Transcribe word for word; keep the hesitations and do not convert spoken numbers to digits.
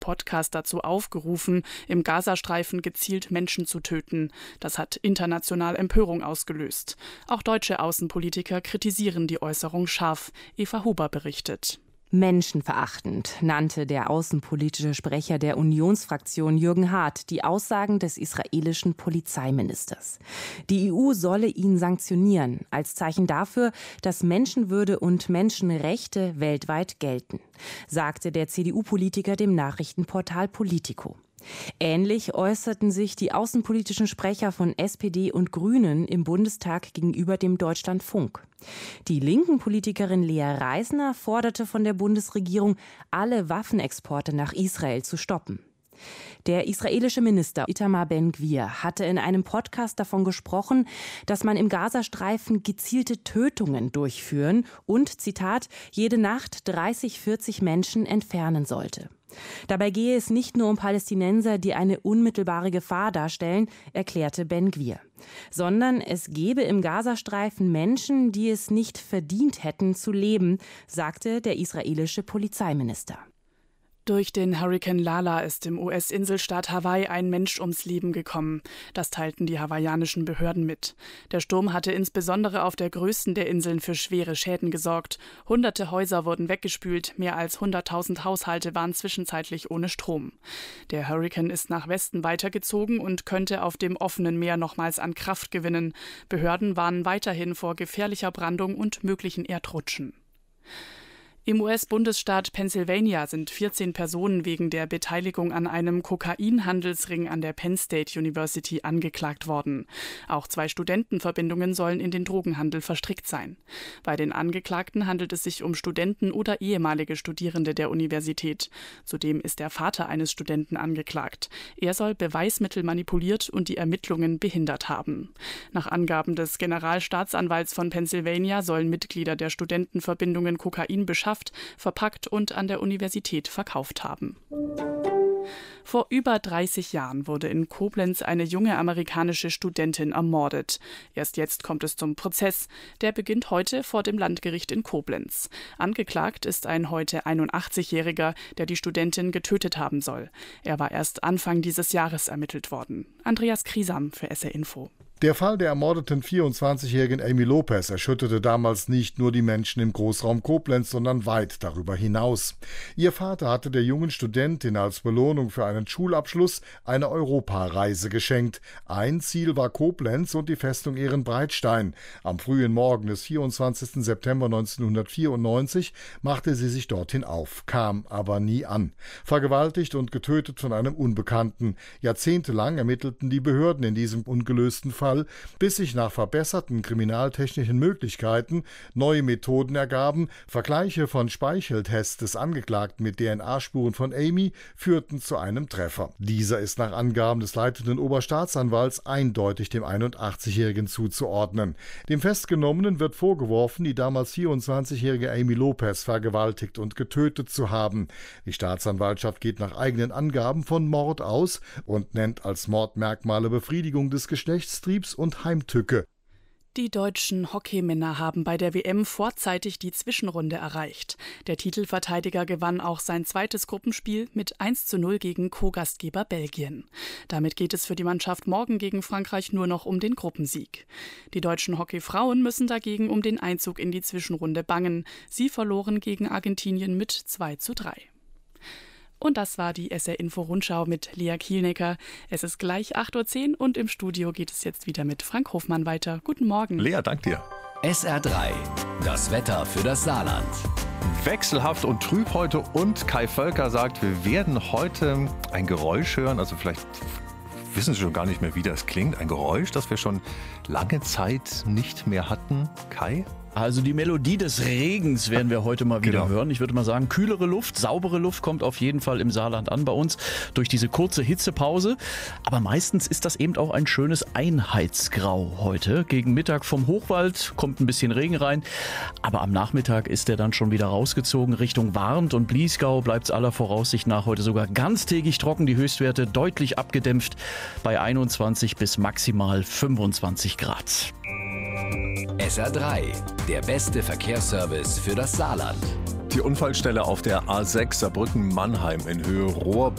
Podcast dazu aufgerufen, im Gazastreifen gezielt Menschen zu töten. Das hat international Empörung ausgelöst. Auch deutsche Außenpolitiker kritisieren die Äußerung scharf. Eva Huber berichtet. Menschenverachtend nannte der außenpolitische Sprecher der Unionsfraktion Jürgen Hart die Aussagen des israelischen Polizeiministers. Die E U solle ihn sanktionieren, als Zeichen dafür, dass Menschenwürde und Menschenrechte weltweit gelten, sagte der C D U-Politiker dem Nachrichtenportal Politico. Ähnlich äußerten sich die außenpolitischen Sprecher von S P D und Grünen im Bundestag gegenüber dem Deutschlandfunk. Die linken Politikerin Lea Reisner forderte von der Bundesregierung, alle Waffenexporte nach Israel zu stoppen. Der israelische Minister Itamar Ben-Gvir hatte in einem Podcast davon gesprochen, dass man im Gazastreifen gezielte Tötungen durchführen und, Zitat, jede Nacht dreißig, vierzig Menschen entfernen sollte. Dabei gehe es nicht nur um Palästinenser, die eine unmittelbare Gefahr darstellen, erklärte Ben-Gvir, sondern es gebe im Gazastreifen Menschen, die es nicht verdient hätten zu leben, sagte der israelische Polizeiminister. Durch den Hurrikan Lala ist im U S-Inselstaat Hawaii ein Mensch ums Leben gekommen. Das teilten die hawaiianischen Behörden mit. Der Sturm hatte insbesondere auf der größten der Inseln für schwere Schäden gesorgt. Hunderte Häuser wurden weggespült, mehr als hunderttausend Haushalte waren zwischenzeitlich ohne Strom. Der Hurrikan ist nach Westen weitergezogen und könnte auf dem offenen Meer nochmals an Kraft gewinnen. Behörden warnen weiterhin vor gefährlicher Brandung und möglichen Erdrutschen. Im U S-Bundesstaat Pennsylvania sind vierzehn Personen wegen der Beteiligung an einem Kokainhandelsring an der Penn State University angeklagt worden. Auch zwei Studentenverbindungen sollen in den Drogenhandel verstrickt sein. Bei den Angeklagten handelt es sich um Studenten oder ehemalige Studierende der Universität. Zudem ist der Vater eines Studenten angeklagt. Er soll Beweismittel manipuliert und die Ermittlungen behindert haben. Nach Angaben des Generalstaatsanwalts von Pennsylvania sollen Mitglieder der Studentenverbindungen Kokain beschaffen, verpackt und an der Universität verkauft haben. Vor über dreißig Jahren wurde in Koblenz eine junge amerikanische Studentin ermordet. Erst jetzt kommt es zum Prozess. Der beginnt heute vor dem Landgericht in Koblenz. Angeklagt ist ein heute einundachtzigjähriger, der die Studentin getötet haben soll. Er war erst Anfang dieses Jahres ermittelt worden. Andreas Kriesam für S R Info. Der Fall der ermordeten vierundzwanzigjährigen Amy Lopez erschütterte damals nicht nur die Menschen im Großraum Koblenz, sondern weit darüber hinaus. Ihr Vater hatte der jungen Studentin als Belohnung für einen Schulabschluss eine Europareise geschenkt. Ein Ziel war Koblenz und die Festung Ehrenbreitstein. Am frühen Morgen des vierundzwanzigsten September neunzehnhundertvierundneunzig machte sie sich dorthin auf, kam aber nie an. Vergewaltigt und getötet von einem Unbekannten. Jahrzehntelang ermittelten die Behörden in diesem ungelösten Fall, bis sich nach verbesserten kriminaltechnischen Möglichkeiten neue Methoden ergaben. Vergleiche von Speicheltests des Angeklagten mit D N A-Spuren von Amy führten zu einem Treffer. Dieser ist nach Angaben des leitenden Oberstaatsanwalts eindeutig dem einundachtzigjährigen zuzuordnen. Dem Festgenommenen wird vorgeworfen, die damals vierundzwanzigjährige Amy Lopez vergewaltigt und getötet zu haben. Die Staatsanwaltschaft geht nach eigenen Angaben von Mord aus und nennt als Mordmerkmale Befriedigung des Geschlechtstriebs und Heimtücke. Die deutschen Hockeymänner haben bei der W M vorzeitig die Zwischenrunde erreicht. Der Titelverteidiger gewann auch sein zweites Gruppenspiel mit eins zu null gegen Co-Gastgeber Belgien. Damit geht es für die Mannschaft morgen gegen Frankreich nur noch um den Gruppensieg. Die deutschen Hockeyfrauen müssen dagegen um den Einzug in die Zwischenrunde bangen. Sie verloren gegen Argentinien mit zwei zu drei. Und das war die S R-Info-Rundschau mit Lea Kielnecker. Es ist gleich acht Uhr zehn und im Studio geht es jetzt wieder mit Frank Hofmann weiter. Guten Morgen. Lea, dank dir. S R drei, das Wetter für das Saarland. Wechselhaft und trüb heute und Kai Völker sagt, wir werden heute ein Geräusch hören, also vielleicht wissen Sie schon gar nicht mehr, wie das klingt. Ein Geräusch, das wir schon lange Zeit nicht mehr hatten. Kai? Also die Melodie des Regens werden wir heute mal wieder Genau. hören. Ich würde mal sagen, kühlere Luft, saubere Luft kommt auf jeden Fall im Saarland an bei uns durch diese kurze Hitzepause. Aber meistens ist das eben auch ein schönes Einheitsgrau heute. Gegen Mittag vom Hochwald kommt ein bisschen Regen rein. Aber am Nachmittag ist der dann schon wieder rausgezogen Richtung Warnt und Bliesgau. Bleibt es aller Voraussicht nach heute sogar ganztägig trocken. Die Höchstwerte deutlich abgedämpft bei einundzwanzig bis maximal fünfundzwanzig Grad. S R drei, der beste Verkehrsservice für das Saarland. Die Unfallstelle auf der A sechs Saarbrücken-Mannheim in Höhe Rohr